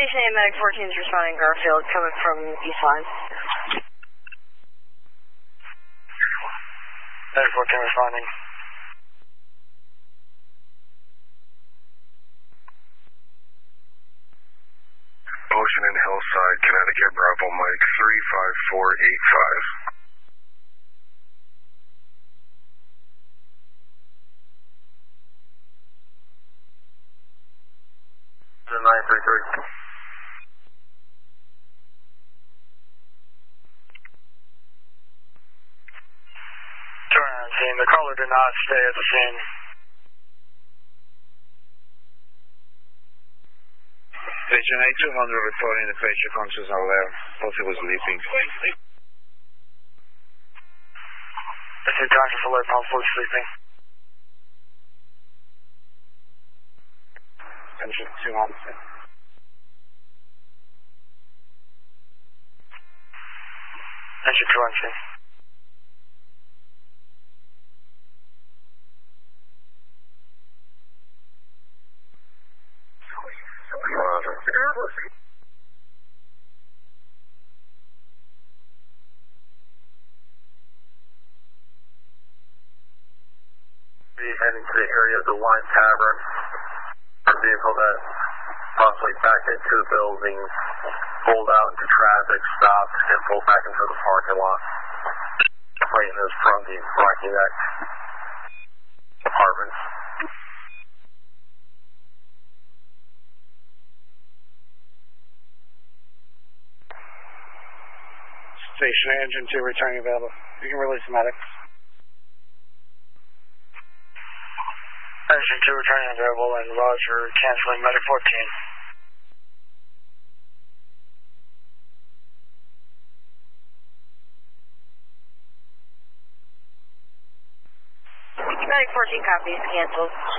Station 8, Medic 14 is responding Garfield, coming from East Line. Medic 14 responding. Ocean and Hillside, Connecticut, Bravo Mike 35485. The 933. Turn on scene. The caller did not stay at the scene. Station 8200 reporting the patient conscious and alert. Thought he was sleeping. Patient conscious alert, possibly sleeping. Attention 200. Attention 200. Heading to the area of the Wine Tavern. A vehicle that possibly backed into the building, pulled out into traffic, stopped, and pulled back into the parking lot. Right in this from the Rocky Neck apartments. Station engine 2 returning available. You can release the medic. Engine 2 returning available and Roger canceling Medic 14. Medic 14 copies, canceled.